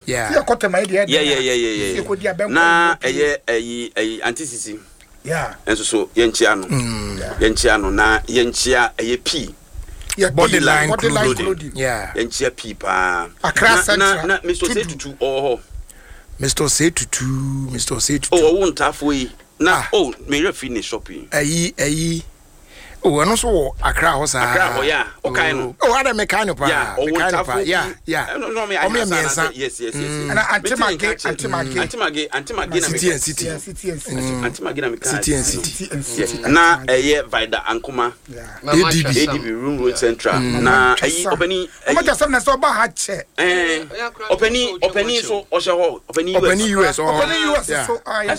Yeah. Yeah, got my idea. Yeah. Na anti-CC. Yeah. And so yenchiano. Yenchiano na yenchia P. Yeah, body line clothing. Yeah. Yenchia P pa. Accra Central. Na Mr. Say to oh. Mr. Say to Oh, I won't halfway. Na me finish shopping. Oh, and also Accra was Accra, yeah. Okay, no. Oh, other mechanic, yeah. No, me. Yes. And Antimagi, City. Na Vida Ankuma. ADB Room Central. Na opening. What does some so bad check? Opening so Oshaho. Opening US. So